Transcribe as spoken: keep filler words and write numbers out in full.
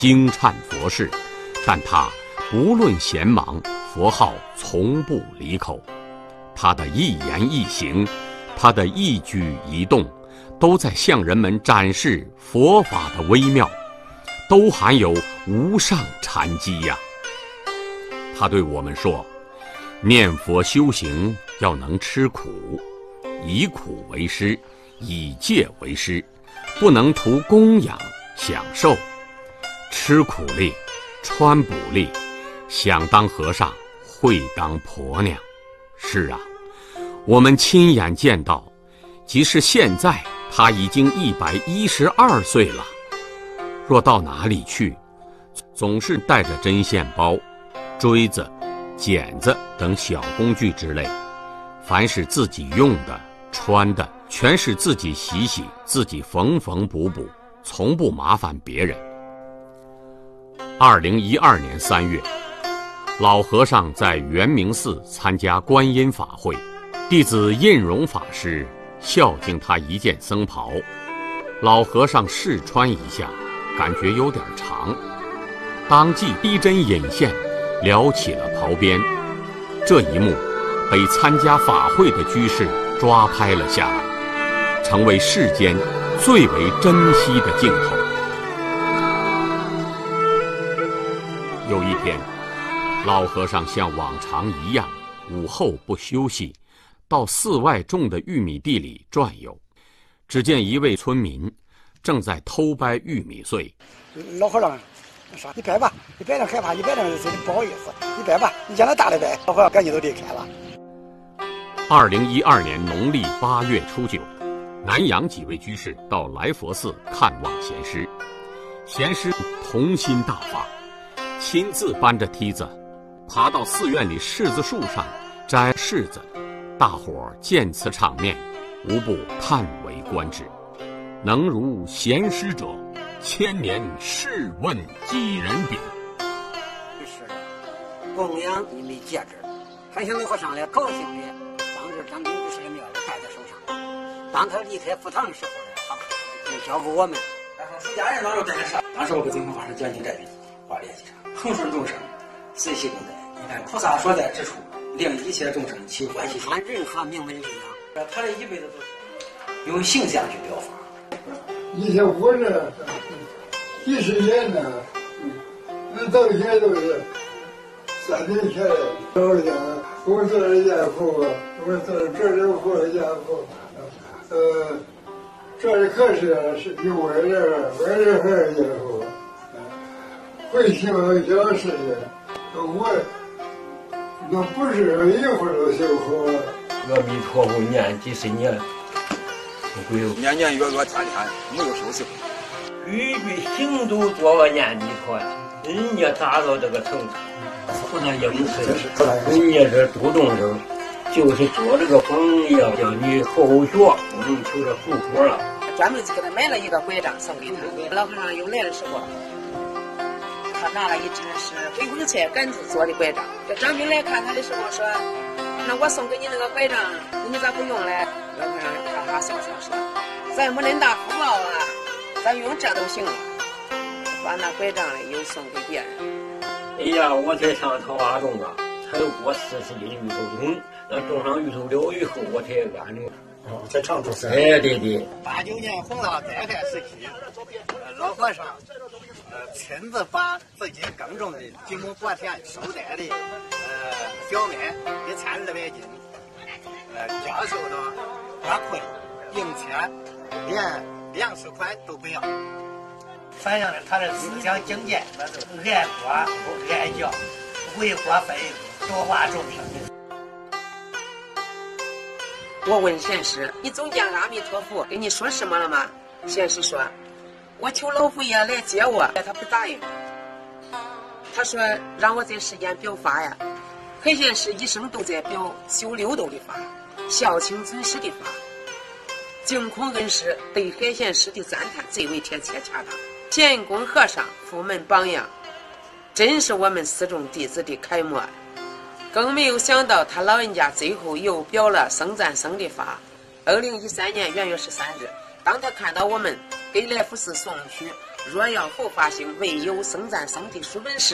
惊颤佛事，但他不论闲忙，佛号从不离口。他的一言一行，他的一举一动，都在向人们展示佛法的微妙，都含有无上禅机呀。他对我们说，念佛修行要能吃苦，以苦为师，以戒为师，不能图供养享受，吃苦力，穿补力，想当和尚会当婆娘。是啊，我们亲眼见到，即使现在他已经一百一十二岁了，若到哪里去，总是带着针线包、锥子、剪子等小工具之类，凡是自己用的、穿的，全是自己洗洗，自己缝缝补补，从不麻烦别人。二零一二年三月，老和尚在圆明寺参加观音法会，弟子印荣法师孝敬他一件僧袍，老和尚试穿一下，感觉有点长，当即逼针引线，撩起了袍边。这一幕被参加法会的居士抓拍了下来，成为世间最为珍惜的镜头。有一天，老和尚像往常一样，午后不休息，到寺外种的玉米地里转悠。只见一位村民正在偷掰玉米穗。 老和尚说：“你掰吧，你掰着害怕，你掰着不好意思，你掰吧，你将来大了掰。”老和尚赶紧都离开了。 二零一二年农历八月初九，南阳几位居士到来佛寺看望贤师，贤师童心大发，亲自搬着梯子爬到寺院里柿子树上摘柿子，大伙儿见此场面，无不叹为观止。能如贤师者，千年试问几人比？ 是的，供养一枚戒指，还向老和尚来高兴的将这张明居士的庙里戴在手上。当他离开佛堂的时候呢，他就交给我们。 出家人当时干的事，当时我跟净空法师讲经这句话联系上，恒顺众生，随喜共在。你看菩萨所在之处，令一切众生起欢喜心。 他任何名闻利养， 他这一辈子都是用形象去表法。 以前活着几十年呢，那到现在都是三年前老人家，我做了家父，我做了这里活了家父，呃，这里可是是有我这我这还是家父，会听讲事情，我那不是一会儿都修好了。 阿弥陀佛念几十年。 年年月月天天没有休息。 句句行都做个念弥陀呀，人家达到这个程度，不能应试。人家这主动生，就是做这个榜样，叫你后学不能求着富婆了。 专门就给他买了一个拐杖送给他。老和尚又来的时候，他拿了一只是回光菜杆子做的拐杖。这张兵来看他的时候说：“那我送给你那个拐杖，你咋不用嘞？”老和尚哈哈笑笑说：“咱没恁大福报啊，咱用这都行了。”把那拐杖嘞又送给别人。 哎呀，我才上桃花种啊，才有过四十斤芋头种，那种上芋头了以后，我才安定。 哦，在常州山。 哎，对对。 八九年洪涝灾害时期，老和尚呃亲自把自己耕种的几亩薄田收摘的呃小麦一千二百斤，呃教授到挖困、硬切，连粮食款都不要，反映了他的思想境界，那都爱国不爱教，为国分多化众生。 我问贤师：“你总见阿弥陀佛跟你说什么了吗？”贤师说：“我求老佛爷来接我，他不答应。他说让我在世间表法呀。黑贤师一生都在表修六度的法，孝亲尊师的法。净空恩师对海贤师的赞叹最为贴切恰当。贤公和尚佛门榜样，真是我们寺众弟子的楷模。更没有想到他老人家最后又表了僧赞僧的法。二零一三年元月十三日，当他看到我们给来福寺送去若要后发性，唯有生赞生地书本师。